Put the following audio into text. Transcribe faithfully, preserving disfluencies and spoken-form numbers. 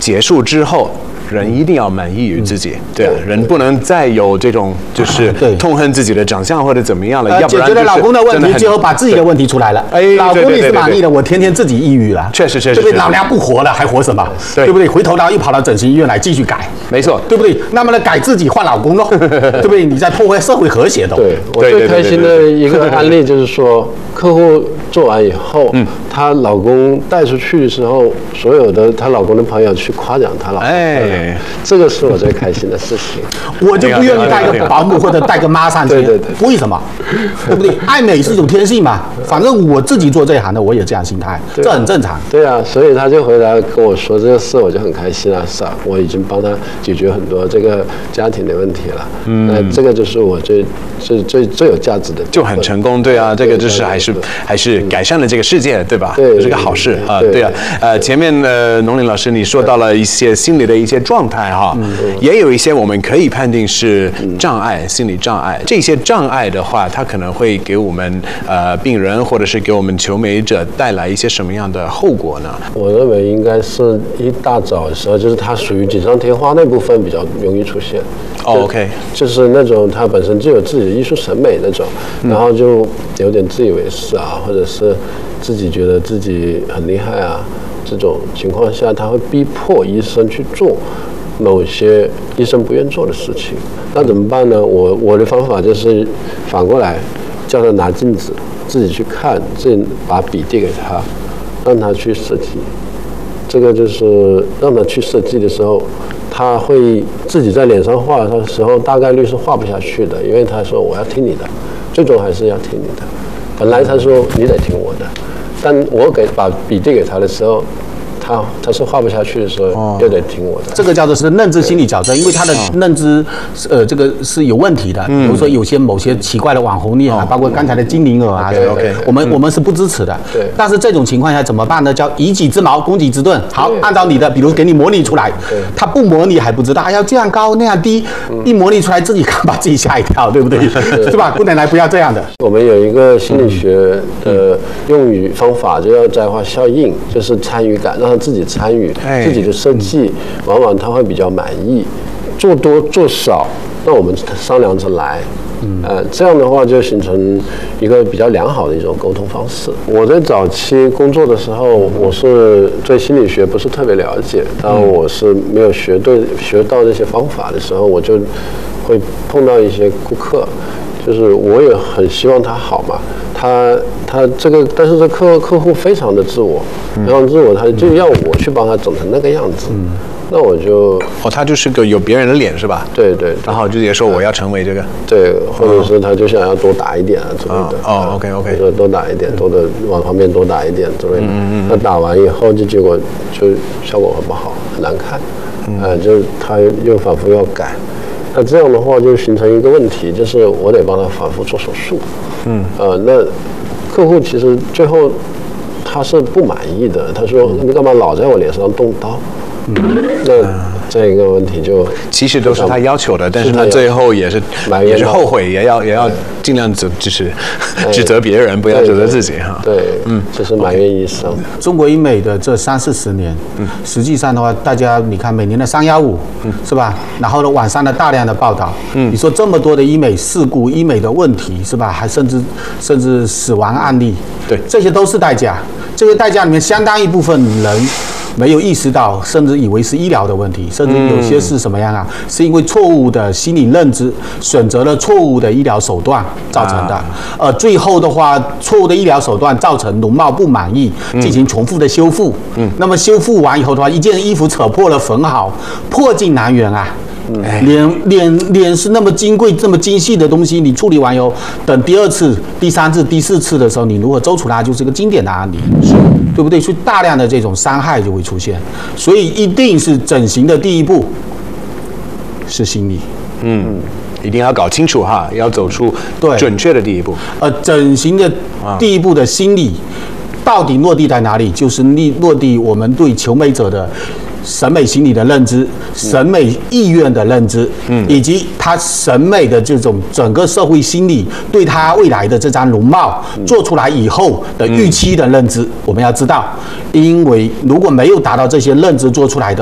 结束之后。人一定要满意于自己，对啊，人不能再有这种就是痛恨自己的长相或者怎么样了，要不然解决了老公的问题，最后把自己的问题出来了。哎，老公你是满意的，我天天自己抑郁了， 确实确实， 对不对？老娘不活了，还活什么？对不对？回头然后又跑到整形医院来继续改， 没错， 对不对？那么呢，改自己换老公喽，对不对？你在破坏社会和谐的。 对，我最开心的一个案例就是说，客户做完以后，嗯，她老公带出去的时候，所有的她老公的朋友去夸奖她老公，哎，这个是我最开心的事情。 我就不愿意带个保姆或者带个妈上去，对对对，为什么？对不对？爱美是一种天性嘛，反正我自己做这一行的，我也这样心态，这很正常。 对啊，所以他就回来跟我说这个事，我就很开心啊，是啊，我已经帮他解决很多这个家庭的问题了。嗯，那这个就是我最最最最有价值的， 就很成功，对啊，这个就是还是还是改善了这个世界，对吧？ 对， 是个好事啊，对啊。呃，前面的农林老师你说到了一些心理的一些状态哈，也有一些我们可以判定是障碍，心理障碍。这些障碍的话，它可能会给我们呃病人或者是给我们求美者带来一些什么样的后果呢？ 我认为应该是一大早的时候，就是它属于锦上添花那部分比较容易出现。 哦 ，OK， 就是那种他本身就有自己的艺术审美那种，然后就有点自以为是啊，或者是自己觉得自己很厉害啊，这种情况下，他会逼迫医生去做某些医生不愿做的事情。那怎么办呢？我我的方法就是反过来，叫他拿镜子，自己去看，自己把笔递给他，让他去设计。这个就是让他去设计的时候，他会自己在脸上画的时候，大概率是画不下去的，因为他说我要听你的，最终还是要听你的。本来他说你得听我的，但我给把笔递给他的时候，他他是画不下去的时候，又得听我的。 这个叫做是认知心理矫正，因为他的认知，呃，这个是有问题的。比如说有些某些奇怪的网红脸啊，包括刚才的精灵耳啊， 对 OK， 我们我们是不支持的。 对。 但是这种情况下怎么办呢？叫以己之矛攻己之盾。好，按照你的，比如给你模拟出来，他不模拟还不知道，还要这样高那样低，一模拟出来自己看把自己吓一跳，对不对？是吧？不能来不要这样的。 我们有一个心理学的用语方法，就叫摘花效应，就是参与感，让他自己参与自己的设计，往往他会比较满意。做多做少，那我们商量着来。呃，这样的话就形成一个比较良好的一种沟通方式。我在早期工作的时候，我是对心理学不是特别了解，当我是没有学对学到这些方法的时候，我就会碰到一些顾客，就是我也很希望他好嘛，他他这个，但是这客客户非常的自我，非常自我，他就要我去帮他整成那个样子。那我就哦，他就是个有别人的脸是吧？ 对 对, 对， 然后就直接说我要成为这个， 对，或者是他就想要多打一点啊之类的。 哦 ，OK OK， 说多打一点，多的往旁边多打一点之类的。嗯嗯。那打完以后，就结果就效果很不好，很难看。嗯。呃，就是他又反复要改，那这样的话就形成一个问题，就是我得帮他反复做手术。嗯。呃，那客户其实最后他是不满意的，他说你干嘛老在我脸上动刀？嗯，那这个问题就其实都是他要求的，但是他最后也是也是后悔，也要也要尽量指就是指责别人，不要指责自己哈。 对，嗯，就是埋怨医生。 中国医美的这三四十年，嗯，实际上的话，大家你看每年的三幺五，嗯，是吧？然后呢，网上的大量的报道，嗯，你说这么多的医美事故、医美的问题，是吧？还甚至甚至死亡案例， 对， 这些都是代价。这个代价里面相当一部分人没有意识到，甚至以为是医疗的问题，甚至有些是什么样啊？嗯、是因为错误的心理认知，选择了错误的医疗手段造成的。啊、呃，最后的话，错误的医疗手段造成容貌不满意，进行重复的修复。嗯，那么修复完以后的话，一件衣服扯破了缝好，破镜难圆啊。嗯、脸脸脸是那么金贵、这么精细的东西，你处理完以后，等第二次、第三次、第四次的时候，你如何揪出它，就是个经典的案例，是对不对？所以大量的这种伤害就会出现，所以一定是整形的第一步是心理， 嗯，一定要搞清楚哈，要走出准确的第一步。 呃，整形的第一步的心理到底落地在哪里？就是落地我们对求美者的审美心理的认知、审美意愿的认知，嗯，以及他审美的这种整个社会心理对他未来的这张容貌做出来以后的预期的认知，我们要知道，因为如果没有达到这些认知做出来的。